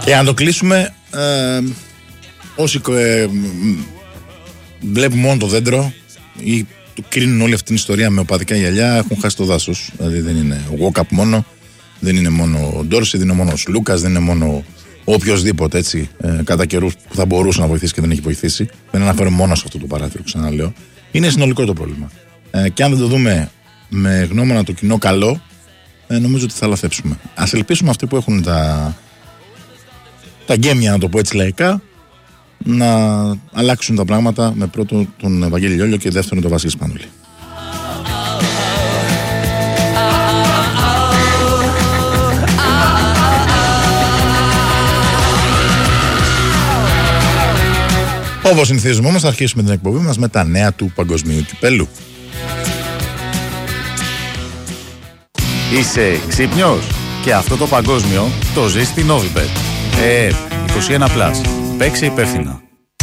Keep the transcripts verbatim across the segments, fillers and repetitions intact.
Και να το κλείσουμε, ε, όσοι ε, βλέπουν μόνο το δέντρο ή κρίνουν όλη αυτή την ιστορία με οπαδικά γυαλιά, έχουν χάσει το δάσος. Δηλαδή δεν είναι ο walk-up μόνο, δεν είναι μόνο ο Ντόρση, δεν είναι μόνο ο Σλούκας, δεν είναι μόνο οποιοδήποτε έτσι ε, κατά καιρούς που θα μπορούσε να βοηθήσει και δεν έχει βοηθήσει. Δεν αναφέρω μόνο σε αυτό το παράθυρο, ξαναλέω. Είναι συνολικό το πρόβλημα. Ε, και αν δεν το δούμε με γνώμονα το κοινό καλό, ε, νομίζω ότι θα λαθέψουμε. Ας ελπίσουμε αυτοί που έχουν τα, τα γκέμια, να το πω έτσι λαϊκά, να αλλάξουν τα πράγματα, με πρώτο τον Ευαγγέλη Λιόλιο και δεύτερον τον Βασίλη Σπανούλη. Όπως συνηθίζουμε όμως, θα αρχίσουμε την εκπομπή μας με τα νέα του παγκοσμίου κυπέλου. Είσαι ξύπνιος? Και αυτό το παγκόσμιο το ζεις στην Novibet. Ε, είκοσι ένα πλας. Παίξε υπεύθυνα.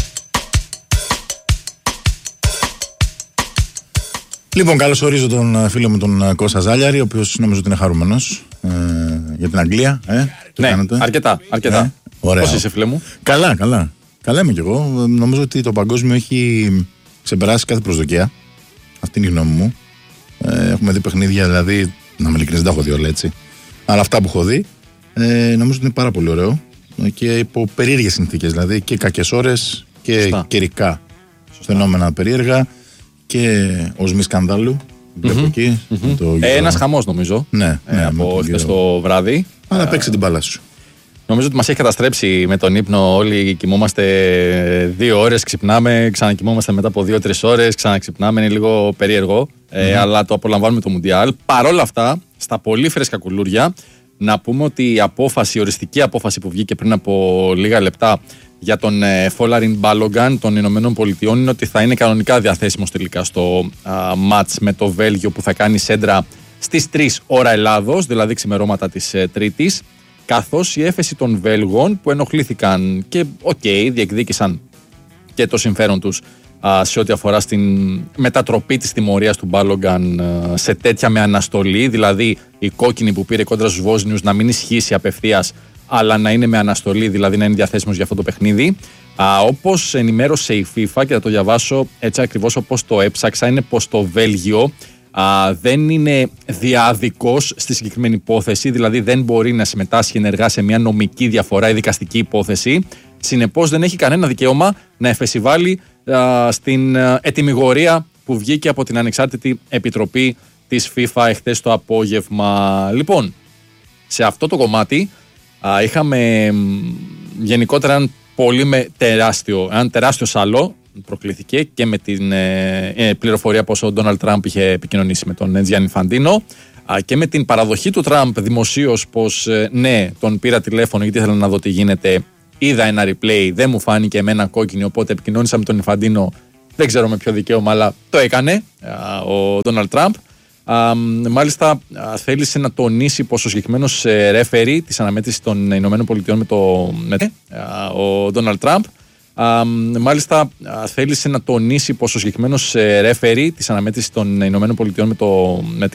Λοιπόν, καλώς ορίζω τον φίλο μου τον Κώστα Ζάλιαρη, ο οποίος νομίζω ότι είναι χαρούμενος ε, για την Αγγλία. Ε, ναι, κάνετε? αρκετά, αρκετά. Ε, ωραία. Πώς είσαι, φίλε μου? Καλά, καλά. Καλά είμαι κι εγώ. Νομίζω ότι το παγκόσμιο έχει ξεπεράσει κάθε προσδοκία. Αυτή είναι η γνώμη μου. Ε, έχουμε δει παιχνίδια, δηλαδή, να με ειλικρινής, δεν τα έχω δει όλα έτσι. Αλλά αυτά που έχω δει, ε, νομίζω ότι είναι πάρα πολύ ωραίο. Και υπό περίεργες συνθήκες, δηλαδή και κακές ώρες και Σωστά. καιρικά Σωστά. φαινόμενα περίεργα και οσμή σκανδάλου. Βλέπω mm-hmm. εκεί. Mm-hmm. Το ε, ένας χαμός νομίζω. Ναι, ναι, ε, από χθες το βράδυ. Αλλά παίξει την μπάλα σου. Νομίζω ότι μας έχει καταστρέψει με τον ύπνο. Όλοι κοιμόμαστε δύο ώρες, ξυπνάμε, ξανακοιμόμαστε μετά από δύο-τρεις ώρες, ξαναξυπνάμε. Είναι λίγο περίεργο, mm-hmm. ε, αλλά το απολαμβάνουμε το Μουντιάλ. Παρ' όλα αυτά, στα πολύ φρέσκα κουλούρια, να πούμε ότι η απόφαση, η οριστική απόφαση που βγήκε πριν από λίγα λεπτά για τον ε, Φόλαριν Μπάλογκαν των Ηνωμένων Πολιτειών είναι ότι θα είναι κανονικά διαθέσιμος τελικά στο μάτς με το Βέλγιο που θα κάνει σέντρα στις τρεις ώρα Ελλάδος, δηλαδή ξημερώματα της ε, Τρίτης. Καθώς η έφεση των Βέλγων που ενοχλήθηκαν και οκ, okay, διεκδίκησαν και το συμφέρον τους α, σε ό,τι αφορά στην μετατροπή της τιμωρίας του Μπάλογκαν α, σε τέτοια με αναστολή, δηλαδή η κόκκινη που πήρε κόντρα στους Βόσνιους να μην ισχύσει απευθείας, αλλά να είναι με αναστολή, δηλαδή να είναι διαθέσιμος για αυτό το παιχνίδι. Α, όπως ενημέρωσε η FIFA, και θα το διαβάσω έτσι ακριβώς όπως το έψαξα, είναι πως το Βέλγιο Α, δεν είναι διάδικος στη συγκεκριμένη υπόθεση, δηλαδή δεν μπορεί να συμμετάσχει ενεργά σε μια νομική διαφορά ή δικαστική υπόθεση. Συνεπώς δεν έχει κανένα δικαίωμα να εφεσιβάλει α, στην α, ετυμηγορία που βγήκε από την Ανεξάρτητη Επιτροπή της FIFA εχθές το απόγευμα. Λοιπόν, σε αυτό το κομμάτι α, είχαμε γενικότερα έναν πολύ με τεράστιο, έναν τεράστιο σάλο. Προκλήθηκε και με την ε, πληροφορία πως ο Ντόναλντ Τραμπ είχε επικοινωνήσει με τον Τζιάννι Ινφαντίνο και με την παραδοχή του Τραμπ δημοσίως πως ε, ναι, τον πήρα τηλέφωνο γιατί ήθελα να δω τι γίνεται. Είδα ένα replay, δεν μου φάνηκε εμένα κόκκινη, οπότε επικοινώνησα με τον Ινφαντίνο. Δεν ξέρω με ποιο δικαίωμα, αλλά το έκανε α, ο Ντόναλντ Τραμπ. Α, μάλιστα α, θέλησε να τονίσει πως ο συγκεκριμένος ε, ρέφερι της αναμέτρησης των Ηνωμένων Πολιτειών με το με, α, ο Ντόναλντ Τραμπ. Α, μάλιστα α, θέλησε να τονίσει πως ο συγκεκριμένος ε, ρέφερι της αναμέτρησης των Ηνωμένων Πολιτειών με το με